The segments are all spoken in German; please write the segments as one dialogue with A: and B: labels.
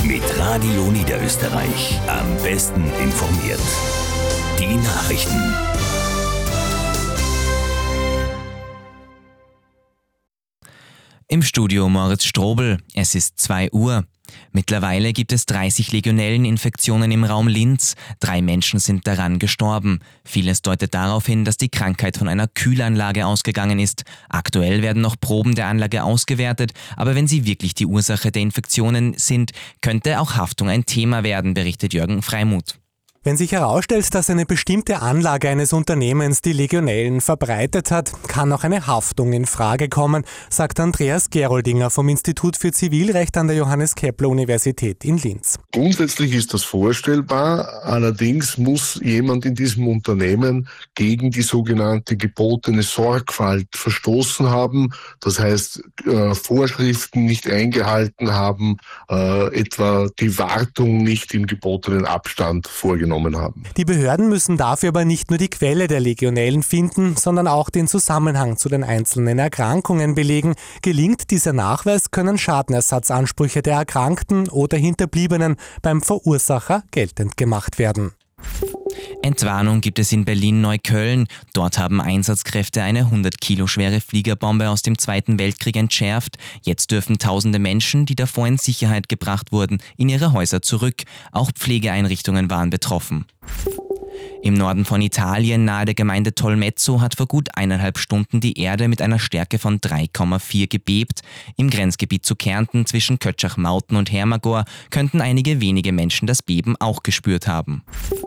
A: Mit Radio Niederösterreich am besten informiert. Die Nachrichten.
B: Im Studio Moritz Strobel. Es ist 2 Uhr. Mittlerweile gibt es 30 Legionelleninfektionen im Raum Linz. 3 Menschen sind daran gestorben. Vieles deutet darauf hin, dass die Krankheit von einer Kühlanlage ausgegangen ist. Aktuell werden noch Proben der Anlage ausgewertet, aber wenn sie wirklich die Ursache der Infektionen sind, könnte auch Haftung ein Thema werden, berichtet Jürgen Freimuth.
C: Wenn sich herausstellt, dass eine bestimmte Anlage eines Unternehmens die Legionellen verbreitet hat, kann auch eine Haftung in Frage kommen, sagt Andreas Geroldinger vom Institut für Zivilrecht an der Johannes-Kepler-Universität in Linz.
D: Grundsätzlich ist das vorstellbar, allerdings muss jemand in diesem Unternehmen gegen die sogenannte gebotene Sorgfalt verstoßen haben, das heißt Vorschriften nicht eingehalten haben, etwa die Wartung nicht im gebotenen Abstand vorgenommen haben.
C: Die Behörden müssen dafür aber nicht nur die Quelle der Legionellen finden, sondern auch den Zusammenhang zu den einzelnen Erkrankungen belegen. Gelingt dieser Nachweis, können Schadenersatzansprüche der Erkrankten oder Hinterbliebenen beim Verursacher geltend gemacht werden.
B: Entwarnung gibt es in Berlin-Neukölln. Dort haben Einsatzkräfte eine 100 Kilo schwere Fliegerbombe aus dem Zweiten Weltkrieg entschärft. Jetzt dürfen tausende Menschen, die davor in Sicherheit gebracht wurden, in ihre Häuser zurück. Auch Pflegeeinrichtungen waren betroffen. Im Norden von Italien, nahe der Gemeinde Tolmezzo, hat vor gut 1,5 Stunden die Erde mit einer Stärke von 3,4 gebebt. Im Grenzgebiet zu Kärnten zwischen Kötschach-Mauten und Hermagor könnten einige wenige Menschen das Beben auch gespürt haben.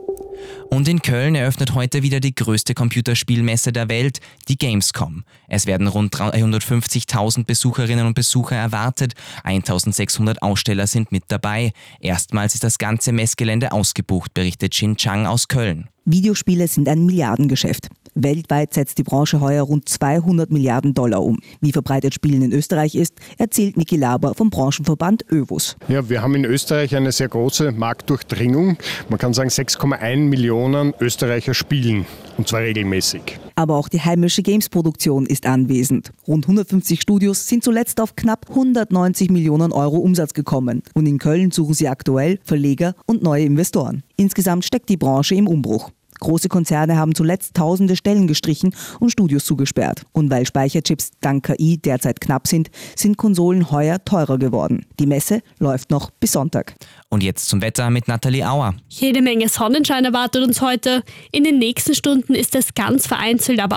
B: Und in Köln eröffnet heute wieder die größte Computerspielmesse der Welt, die Gamescom. Es werden rund 350.000 Besucherinnen und Besucher erwartet, 1.600 Aussteller sind mit dabei. Erstmals ist das ganze Messgelände ausgebucht, berichtet Xin Chang aus Köln.
E: Videospiele sind ein Milliardengeschäft. Weltweit setzt die Branche heuer rund 200 Milliarden Dollar um. Wie verbreitet Spielen in Österreich ist, erzählt Niki Laber vom Branchenverband ÖVUS.
F: Ja, wir haben in Österreich eine sehr große Marktdurchdringung. Man kann sagen, 6,1 Millionen Österreicher spielen, und zwar regelmäßig.
E: Aber auch die heimische Games-Produktion ist anwesend. Rund 150 Studios sind zuletzt auf knapp 190 Millionen Euro Umsatz gekommen. Und in Köln suchen sie aktuell Verleger und neue Investoren. Insgesamt steckt die Branche im Umbruch. Große Konzerne haben zuletzt tausende Stellen gestrichen und Studios zugesperrt. Und weil Speicherchips dank KI derzeit knapp sind Konsolen heuer teurer geworden. Die Messe läuft noch bis Sonntag.
B: Und jetzt zum Wetter mit Nathalie Auer.
G: Jede Menge Sonnenschein erwartet uns heute. In den nächsten Stunden ist es ganz vereinzelt, aber